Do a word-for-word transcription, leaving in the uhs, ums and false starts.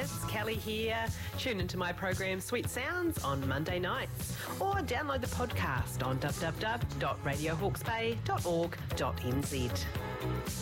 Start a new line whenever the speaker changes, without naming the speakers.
Yes, Kelly here. Tune into my program Sweet Sounds on Monday nights or download the podcast on w w w dot radio hawke's bay dot org dot n z.